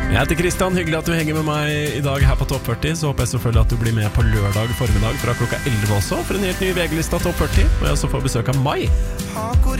Jeg heter Kristian, hyggelig at du henger med meg I dag her på Topp 40. Så håper jeg selvfølgelig at du blir med på lørdag formiddag fra klokka 11 også, for en helt ny VG-lista Topp 40, og jeg også får besøk av Mai.